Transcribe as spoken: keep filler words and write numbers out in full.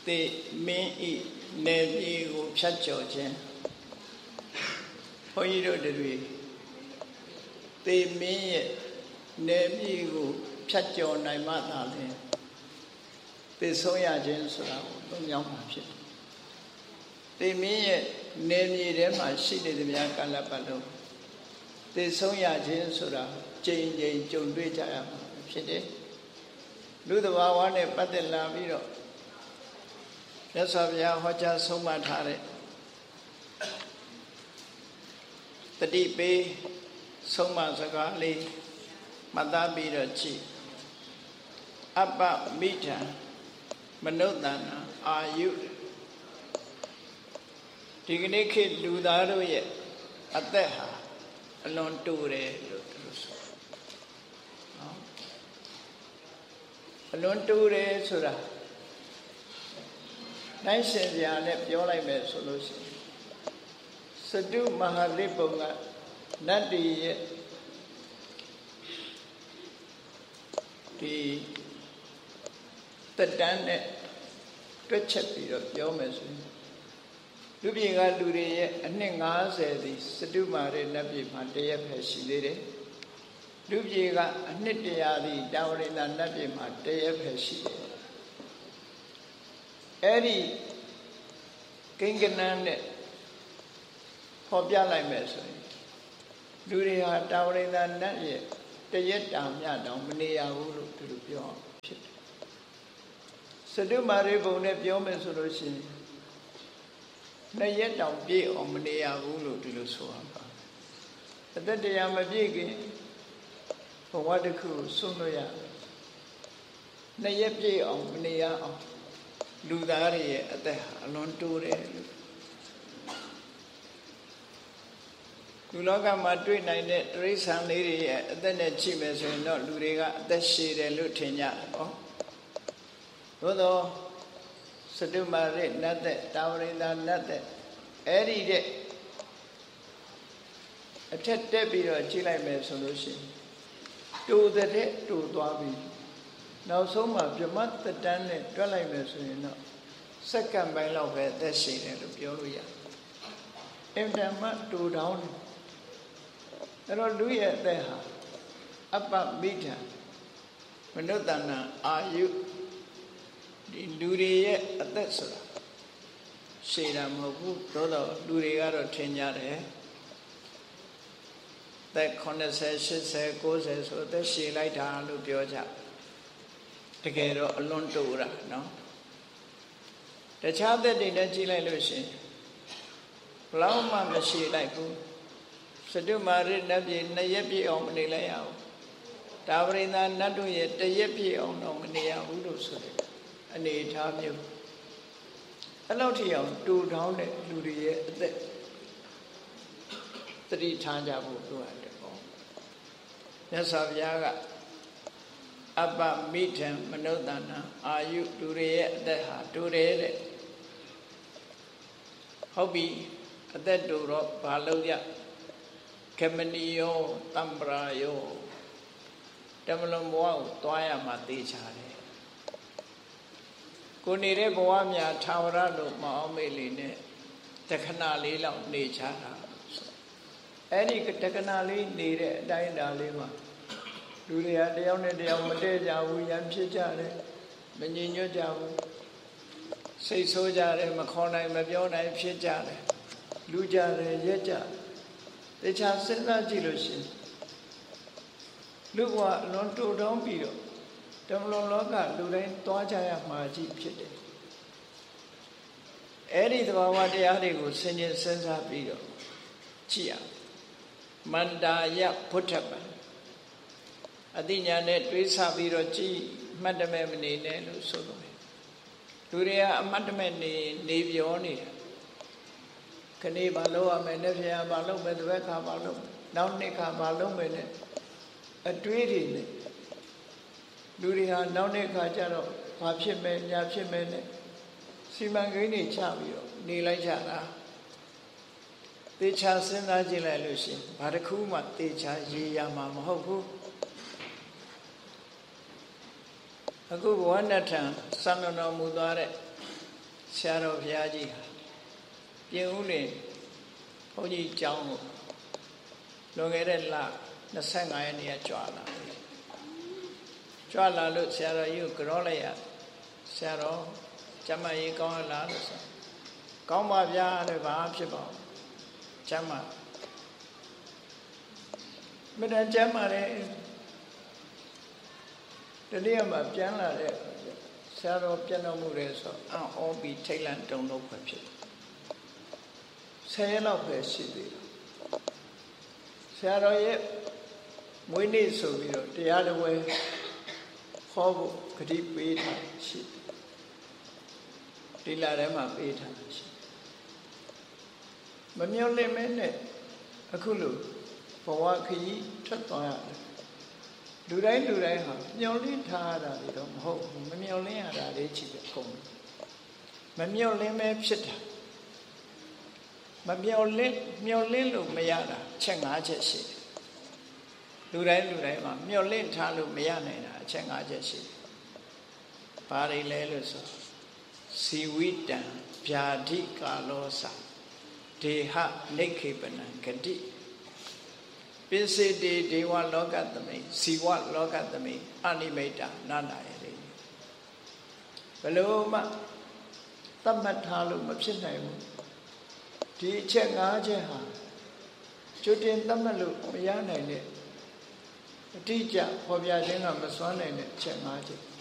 သေမင်းဤနေပြည်ကိုဖြတ်ကျော်ခြင်းဘုန်းကြီးတို့တွေသေမင်းရဲ့နေပြည်ကိုဖြတ်ကျော်နိုင်မှသာလေသေဆုံးရခြင်းဆိုတာကိုသုံးရောက်မှာဖြစ်တယ်သေမင်းရဲ့နေပြည်ထဲမှာရှိနေသမျှကာလပတ်လုံးသေဆုံးရခြင်းဆိုတာကြိမ်ကြိမ်ကြုံတွေ့ကြရမှာဖြစ်တယ်လူသဘာဝနဲ့ပတ်သက်လာပြီးတော့မြတ်စွာဘုရားဟောကြားဆုံးမထားတဲ့တတိပေးဆုံးမစကားလေးမှတ်သားပြီးတော့ကြည့်အပ္ပမိထံမနုဿာနာအာယုဒီကနေ့ခေတ်လူသားတို့ရဲ့အသက်ဟာအလွန်တိုတယ်လို့သူတို့ဆိုနော်အလွန်တိုတယ်ဆိုတာနိုင်ရှင်ပြာနဲ့ပြောလိုက်မယ်ဆိုလို့ရှိရင်စတုမဟာလိပုံကနတ်တည်းရဲ့ဒီတက်တန်းနဲ့တွက်ချက်ပြီးတော့ပြောမယ်ဆိုရင်လူပြေကလူတွေရဲ့အနှစ်၅၀သည်စတုမာရဲ့နတ်ပြည်မှာတရက်ပဲရှိသေးတယ်လူပြေကအနှစ်တရာသည်တာဝရိန္ဒနတ်ပြည်မှာတရက်ပဲရှိတယ်အဲ့ဒီကိန်းကနန်းနဲ့ဖော်ပြလိုက်မယ်ဆိုရင်လူတွေဟာတာဝရိန္ဒနတ်ရဲ့တရက်တာမြတောင်မနေရဘူးလို့သူတို့ပြောဖြစ်တယ်စတုမာရိဘုံနဲ့ပြောမယ်ဆိုလို့ရှိရင်နှစ်ရက်တောင်ပြည့်အောင်မနေရဘူးလို့ဒီလိုဆိုရမှာအသက်တရားမပြည့်ခင်ဘဝတစ်ခုဆုံးလို့ရနှစ်ရက်ပြည့်အောင်မနေရအောင်လူသားတွေရဲ့အသက်ဟာအလွန်တိုးတယ်လို့လူလောကမှာတွေ့နိုင်တဲ့တိရစ္ဆာန်လေးတွေရဲ့အသက်နဲ့ကြည့်မယ်ဆိုရင်တော့လူတွေကအသက်ရှည်တယ်လို့ထင်ကြတယ်ဟောသို့သောစတုမာရိနတ်သက်တာဝရိန္ဒနတ်သက်အဲ့ဒီတဲ့အထက်တက်ပြီးတော့ကြည့်လိုက်မယ်ဆိုလို့ရှိရင်တူတဲ့တူသွားပြီနောက်ဆုံးမှာပြမတ်တတန်းနဲ့တွက်လိုက်မယ်ဆိုရင်တော့စက္ကန့်ပိုင်းလောက်ပဲအသက်ရှင်တယ်လို့ပြောလို့ရတယ်အင်တန်မှတူတောင်းတယ်အဲ့တော့လူရဲ့အသက်ဟာအပ္ပမိထံမနုဿာနာအာယုဒီလူတွေရဲ့အသက်ဆိုတာရှည်တာမဟုတ်ဘူးသို့တော့လူတွေကတော့ထင်ကြတယ်သက်၇၀ ၈၀ ၉၀ဆိုအသက်ရှည်လိုက်တာလို့ပြောကြတကယ်တော့အလွန်တိုးတာနော်တခြားသက်တွေနဲ့ကြည့်လိုက်လို့ရှိရင်ဘလောက်မှမရှည်လိုက်ဘူးစတုမာရိနတ်ပြည်နှစ်ရက်ပြည့်အောင်မနေလိုက်ရဘူးတာဝရိန္ဒနတ်တို့ရဲ့တရက်ပြည့်အောင်တော့မနေရဘူးလို့ဆိုတယ်အနေထားမျိုးအဲ့လောက်ထိအောင်တူတောင်းတဲ့လူတွေရဲ့အသက်သတိထားကြဖို့လိုအပ်တယ်ပေါ့မြတ်စွာဘုရားကအပ္ပမိထံမနုဿာနာအာယုလူတွေရဲ့အသက်ဟာတူတယ်တဲ့ဟုတ်ပြီအသက်တူတော့ဘာလို့ရခမနီယောတမ္ပရာယောတမလွန်ဘဝကိုသွားရမှသိချတယ်ကိုနေတဲ့ဘဝများထာဝရလို့မအောင်မေ့လေနဲ့တခဏလေးလောက်နေချတာအဲ့ဒီတခဏလေးနေတဲ့အတိုင်းအတာလေးမှာလူတွေကတယောက်နဲ့တယောက်မတည့်ကြဘူးရံဖြစ်ကြတယ်မငြိမ်ညွတ်ကြဘူးစိတ်ဆိုးကြတယ်မခေါ်နိုင်မပြောနိုင်ဖြစ်ကြတယ်လူကြတယ်ရက်ကြတခြားစဉ်းစားကြည့်လို့ရှိရင်လူကအလွန်တူတောင်းပြီးတော့တမလွန်လောကလူတိုင်းသွားကြရမှာကြီးဖြစ်တယ်အဲ့ဒီသဘာဝတရားတွေကိုဆင်ခြင်စဉ်းစားပြီးတော့ကြည့်ရမန္တာယဘုထပံအတိညာနဲ့တွေးဆပြီးတော့ကြည်မှတ်တမဲ့မနေနဲ့လို့ဆိုလို့လူတွေကအမှတ်တမဲ့နေနေပြောနေတာခဏဘာလို့ရမယ်နဲ့ဖျားဘာလို့မယ်တပည့်ခါဘာလို့နောက်နှစ်ခါဘာလို့မယ်နဲ့အတွေးတွေနဲ့လူတွေဟာနောက်နှစ်ခါကျတော့ဘာဖြစ်မယ်ညာဖြစ်မယ်နဲ့စီမံကိန်းတွေချပြီးတော့နေလိုက်ကြတာသေချာစဉ်းစားကြည့်လိုက်လို့ရှိရင်ဘာတစ်ခုမှသေချာရေးရမှာမဟုတ်ဘူးအခုဘဝနဲ့ထံစံတော်မူသွားတဲ့ဆရာတော်ဘုရားကြီးဟာပြင်ဦးလင်ဘုန်းကြီးကျောင်းကိုလွန်ခဲ့တဲ့လ25ရက်နေ့ကကြွလာတယ်ကြွလာလို့ဆရာတော်ကြီးကိုကြောလိုက်ရဆရာတော်ကျမကြီးကောင်းလားလို့ဆိုကောင်းပါဗျာလို့ဘာဖြစ်ပါ့ကျမမတန်ကျမ်းပါတယ်တတိယမှာပြန်လာတဲ့ဆရာတော်ပြန်တော်မူတယ်ဆိုအံ့ဩပြီးထိတ်လန့်တုန်လှုပ်ပဲဖြစ်ဆယ်ရက်လောက်ပဲရှိသေးတယ်ဆရာတော်ရဲ့မွေးနေ့ဆိုပြီးတော့တရားတော်ဝဲခေါ်ဖို့ဂတိပေးထားရှိဒီလာထဲမှာပေးထားရှိမမျော်လင့်မဲနဲ့အခုလိုဘဝခရီးထွက်သွားရတယ်လူတိုင်းလူတိုင်းဟာမျော်လင့်ထားရတာတွေတော့မဟုတ်ဘူးမမျော်လင့်ရတာလေးချစ်ပဲကုန်မမျော်လင့်မဲဖြစ်တာမမျော်လင့်မျော်လင့်လို့မရတာချက်၅ချက်ရှိတယ်လူတိုင်းလူတိုင်းမှာမျော်လင့်ထားလို့မရနိုင်တာအချက်၅ချက်ရှိတယ်ဘာတွေလဲလို့ဆိုစီဝိတံဗျာဓိကာလောစဒေဟနိခေပနံဂတိပိစေတေဒေဝလောကသမိဇီဝလောကသမိအနိမိတ်တနာနာရည်ဘယ်လိုမှသတ်မှတ်ထားလို့မဖြစ်နိုင်ဘူးဒီအချက်၅ချက်ဟာကျွတ်တင်သတ်မှတ်လို့မရနိုင်တဲ့အတိအကျဖော်ပြခြင်းကမစွမ်းနိုင်တဲ့အချက်၅ချက်